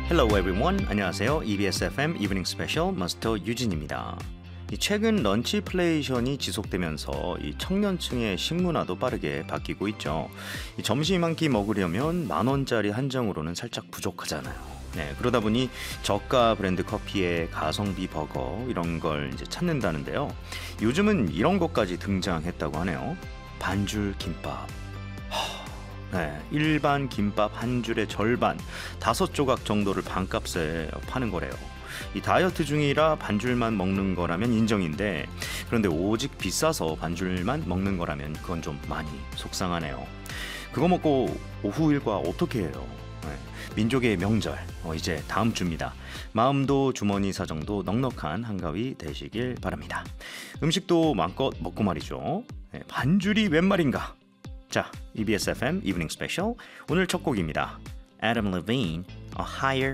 Hello everyone. 안녕하세요. EBS FM 이브닝 스페셜 마스터 유진입니다. 최근 런치플레이션이 지속되면서 이 청년층의 식문화도 빠르게 바뀌고 있죠. 점심 한 끼 먹으려면 10,000원짜리 한정으로는 살짝 부족하잖아요. 네, 그러다 보니 저가 브랜드 커피에 가성비 버거 이런 걸 이제 찾는다는데요. 요즘은 이런 것까지 등장했다고 하네요. 반줄 김밥. 네, 일반 김밥 한 줄의 절반, 5조각 정도를 반값에 파는 거래요. 이 다이어트 중이라 반줄만 먹는 거라면 인정인데, 그런데 오직 비싸서 반줄만 먹는 거라면 그건 좀 많이 속상하네요. 그거 먹고 오후 일과 어떻게 해요? 네, 민족의 명절, 이제 다음 주입니다. 마음도 주머니 사정도 넉넉한 한가위 되시길 바랍니다. 음식도 마음껏 먹고 말이죠. 네, 반줄이 웬 말인가? 자, EBS FM 이브닝 스페셜 오늘 첫 곡입니다. Adam Levine, A Higher